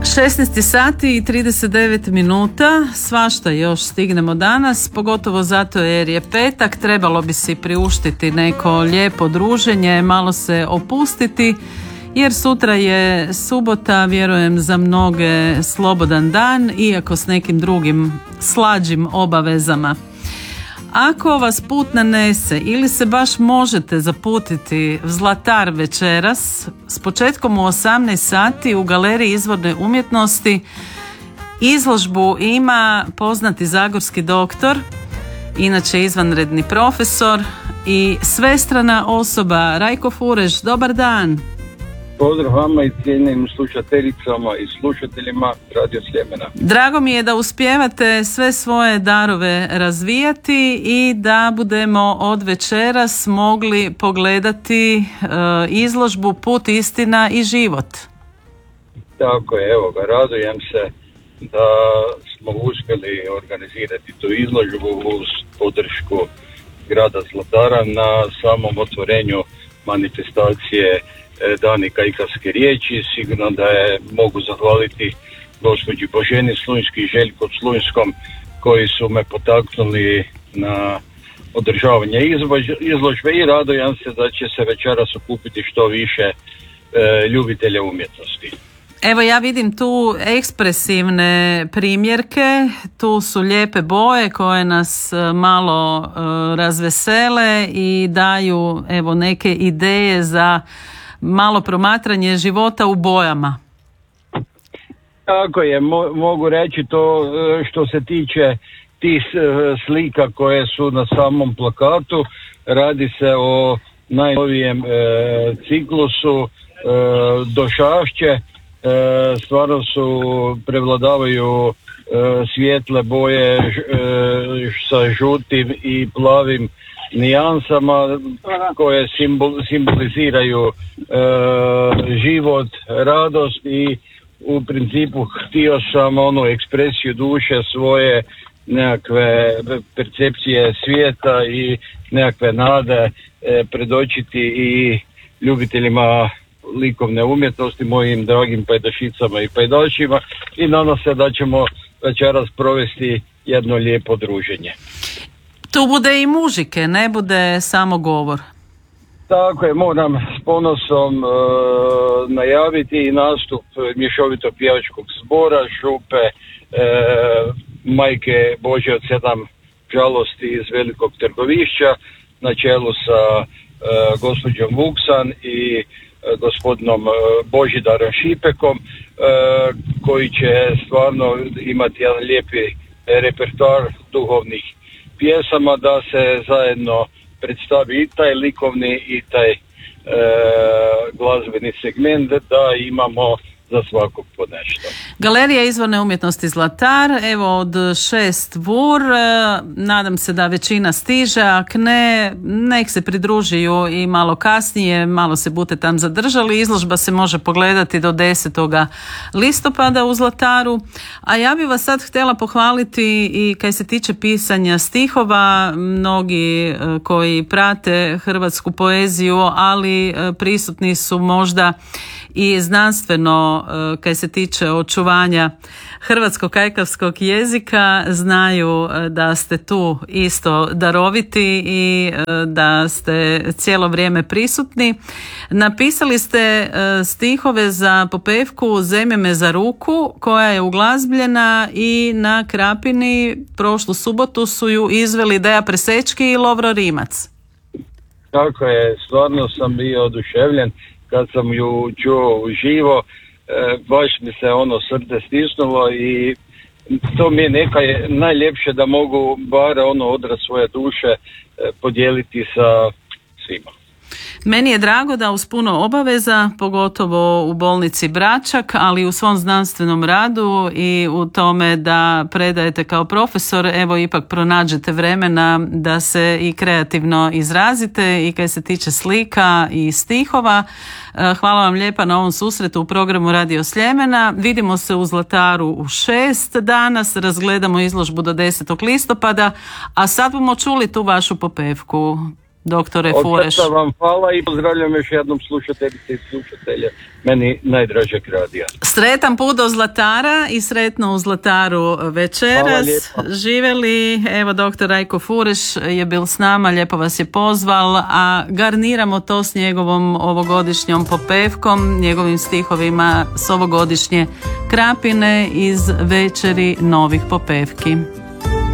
16 sati i 39 minuta, svašta još stignemo danas, pogotovo zato jer je petak, trebalo bi si priuštiti neko lijepo druženje, malo se opustiti, jer sutra je subota, vjerujem za mnoge slobodan dan, iako s nekim drugim slađim obavezama. Ako vas put nanese ili se baš možete zaputiti v Zlatar večeras, s početkom u 18 sati u Galeriji izvorne umjetnosti izložbu ima poznati zagorski doktor, inače izvanredni profesor i svestrana osoba Rajko Fureš. Dobar dan. Pozdrav vama i cijenjenim slušateljicama i slušateljima Radio Sljemena. Drago mi je da uspijevate sve svoje darove razvijati i da budemo od večeras mogli pogledati izložbu Put, istina i život. Tako je, evo ga, radujem se da smo uspjeli organizirati tu izložbu uz podršku grada Zlatara na samom otvorenju manifestacije Dani kajkavske riječi. Sigurno da mogu zahvaliti gospođi Boženi Slunjski i Željko Slunjskom koji su me potaknuli na održavanje izložbe i radujem se da će se večeras okupiti što više ljubitelja umjetnosti. Evo ja vidim tu ekspresivne primjerke, tu su lijepe boje koje nas malo razvesele i daju evo neke ideje za malo promatranje života u bojama. Tako je, mogu reći to što se tiče tih slika koje su na samom plakatu. Radi se o najnovijem ciklusu Došašće. Stvarno prevladavaju svijetle boje sa žutim i plavim nijansama koje simboliziraju život, radost i u principu htio sam onu ekspresiju duše svoje, nekakve percepcije svijeta i nekakve nade predočiti i ljubiteljima likovne umjetnosti, mojim dragim pajdašicama i pajdašima, i nadam se da ćemo večeras provesti jedno lijepo druženje. Tu bude i muzike, ne bude samo govor. Tako je, moram s ponosom najaviti i nastup mješovitog pjevačkog zbora Župe Majke Bože od 7 žalosti iz Velikog Trgovišća na čelu sa gospođom Vuksan i gospodinom Božidarom Šipekom, koji će stvarno imati jedan lijepi repertoar duhovnih pjesama, da se zajedno predstavi i taj likovni i taj glazbeni segment, da imamo za svakog po nešto. Galerija izvorne umjetnosti Zlatar, evo od 6 vur, nadam se da većina stiže, ak ne, nek se pridružiju i malo kasnije, malo se bute tam zadržali. Izložba se može pogledati do 10. listopada u Zlataru, a ja bih vas sad htjela pohvaliti i kaj se tiče pisanja stihova. Mnogi koji prate hrvatsku poeziju, ali prisutni su možda i znanstveno kaj se tiče očuvanja hrvatskog kajkavskog jezika, znaju da ste tu isto daroviti i da ste cijelo vrijeme prisutni. Napisali ste stihove za popevku Zemlje me za ruku, koja je uglazbljena i na Krapini prošlu subotu su ju izveli Deja Presečki i Lovro Rimac. Tako je, stvarno sam bio oduševljen kad sam ju čuo uživo, baš mi se srce stisnulo i to mi je nekaj najljepše da mogu bar odraz svoje duše podijeliti sa svima. Meni je drago da uz puno obaveza, pogotovo u bolnici Bračak, ali u svom znanstvenom radu i u tome da predajete kao profesor, evo ipak pronađete vremena da se i kreativno izrazite i kaj se tiče slika i stihova. Hvala vam lijepa na ovom susretu u programu Radio Sljemena. Vidimo se u Zlataru u 6 danas, razgledamo izložbu do 10. listopada, a sad bomo čuli tu vašu popevku. doktore Od Fureš. srca vam hvala i pozdravljam još jednom slušateljice i slušatelje meni najdražeg radija. Sretan put do Zlatara i sretno u Zlataru večeras. Živjeli, evo doktor Rajko Fureš je bil s nama, lijepo vas je pozval, a garniramo to s njegovom ovogodišnjom popevkom, njegovim stihovima s ovogodišnje Krapine iz Večeri novih popevki.